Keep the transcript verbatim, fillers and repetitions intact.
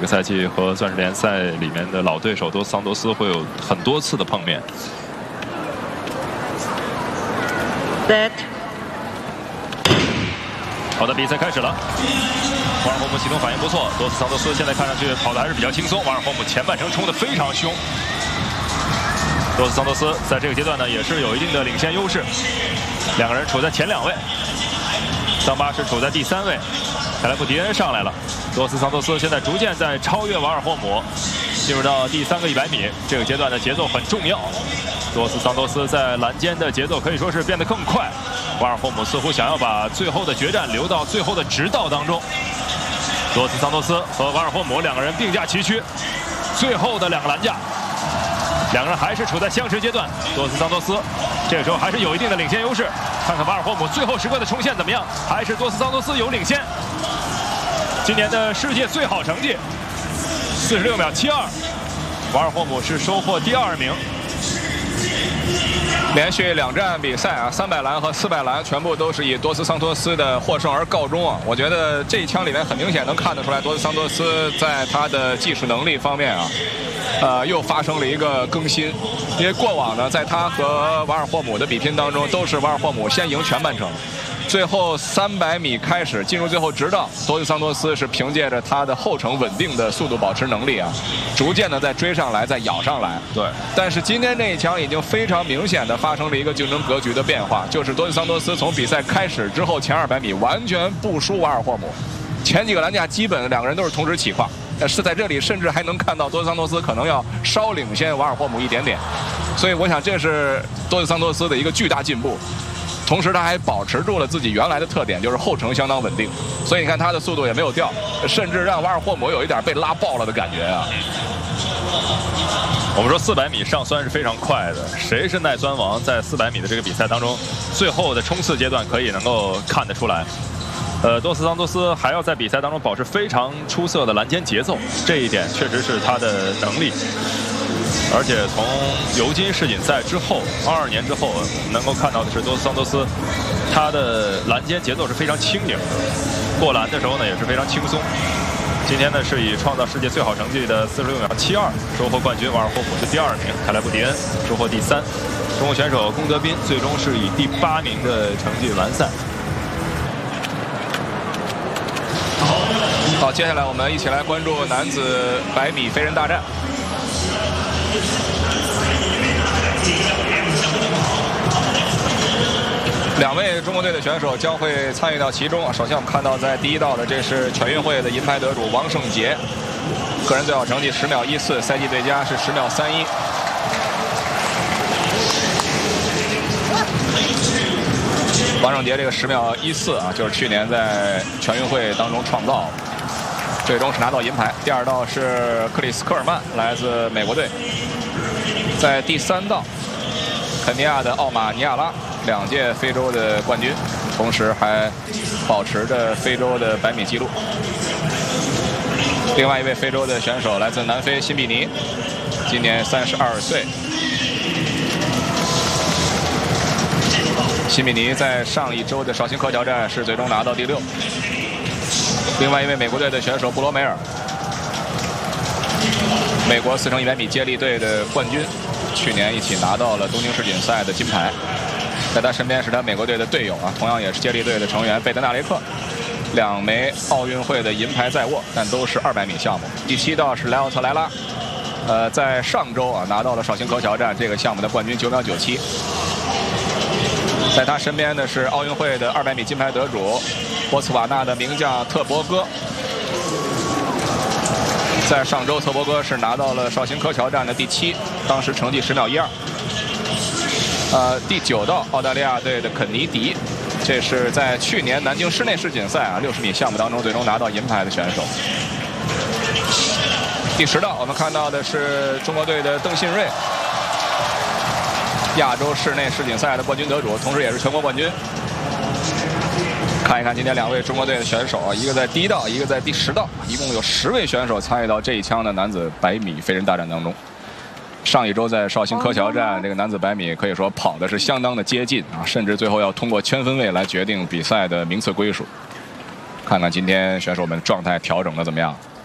个赛季和钻石联赛里面的老对手多斯桑托斯会有很多次的碰面。 That. 好的，比赛开始了。瓦尔霍姆启动反应不错，多斯桑托斯现在看上去跑的还是比较轻松。瓦尔霍姆前半程冲得非常凶。多斯桑托斯在这个阶段呢，也是有一定的领先优势，两个人处在前两位。桑巴是处在第三位，凯莱布迪恩上来了。多斯桑托斯现在逐渐在超越瓦尔霍姆，进入到第三个一百米这个阶段的节奏很重要。多斯桑托斯在栏间的节奏可以说是变得更快。瓦尔霍姆似乎想要把最后的决战留到最后的直道当中。多斯桑托斯和瓦尔霍姆两个人并驾齐驱，最后的两个栏架。两个人还是处在相持阶段，多斯桑托斯这个时候还是有一定的领先优势。看看瓦尔霍姆最后时刻的冲线怎么样？还是多斯桑托斯有领先。今年的世界最好成绩四十六秒七二，瓦尔霍姆是收获第二名。 连续两站比赛啊，三百栏和四百栏全部都是以多斯桑托斯的获胜而告终啊！我觉得这一枪里面很明显能看得出来，多斯桑托斯在他的技术能力方面啊，呃，又发生了一个更新。因为过往呢，在他和瓦尔霍姆的比拼当中，都是瓦尔霍姆先赢全半程。最后三百米开始进入最后直道，多斯桑托斯是凭借着他的后程稳定的速度保持能力啊，逐渐的再追上来，再咬上来。 对。但是今天这一枪已经非常明显的发生了一个竞争格局的变化，就是多斯桑托斯从比赛开始之后前二百米完全不输瓦尔霍姆，前几个栏架基本两个人都是同时起跨，是在这里甚至还能看到多斯桑托斯可能要稍领先瓦尔霍姆一点点，所以我想这是多斯桑托斯的一个巨大进步。同时他还保持住了自己原来的特点，就是后程相当稳定，所以你看他的速度也没有掉，甚至让瓦尔霍姆有一点被拉爆了的感觉啊。 我们说四百米上酸是非常快的，谁是耐酸王，在四百米的这个比赛当中，最后的冲刺阶段可以能够看得出来。呃，多斯桑托斯还要在比赛当中保持非常出色的栏间节奏，这一点确实是他的能力。而且从尤金世锦赛之后，二二年之后，能够看到的是多斯桑托斯，他的栏间节奏是非常轻盈的，过栏的时候呢也是非常轻松。今天呢是以创造世界最好成绩的四十六秒七二收获冠军，瓦尔霍姆是第二名，凯莱布迪恩收获第三。中国选手龚德斌最终是以第八名的成绩完赛。 好，接下来我们一起来关注男子百米飞人大战。两位中国队的选手将会参与到其中。首先我们看到在第一道的，这是全运会的银牌得主王胜杰，个人最好成绩十秒一四，赛季最佳是十秒三一。王胜杰这个十秒一四啊，就是去年在全运会当中创造，最终是拿到银牌。第二道是克里斯科尔曼，来自美国队。在第三道，肯尼亚的奥马尼亚拉，两届非洲的冠军，同时还保持着非洲的百米纪录。另外一位非洲的选手来自南非辛比尼，今年三十二岁。辛比尼在上一周的绍兴科桥站是最终拿到第六。另外一位美国队的选手布罗梅尔，美国四乘一百米接力队的冠军，去年一起拿到了东京世锦赛的金牌。在他身边是他美国队的队友啊，同样也是接力队的成员贝德纳雷克，两枚奥运会的银牌在握，但都是二百米项目。第七道是莱奥特莱拉，呃，在上周啊拿到了绍兴科桥站这个项目的冠军，九秒九七。在他身边的是奥运会的二百米金牌得主波茨瓦纳的名将特博戈。在上周，特博戈是拿到了绍兴科桥站的第七，当时成绩十秒一二。呃，第九道，澳大利亚队的肯尼迪，这是在去年南京室内世锦赛啊六十米项目当中最终拿到银牌的选手。第十道，我们看到的是中国队的邓信瑞，亚洲室内世锦赛的冠军得主，同时也是全国冠军。看一看今天两位中国队的选手啊，一个在第一道，一个在第十道，一共有十位选手参与到这一枪的男子百米飞人大战当中。上一周在绍兴科桥站，这个男子百米可以说跑的是相当的接近啊，甚至最后要通过圈分位来决定比赛的名次归属。看看今天选手们状态调整的怎么样。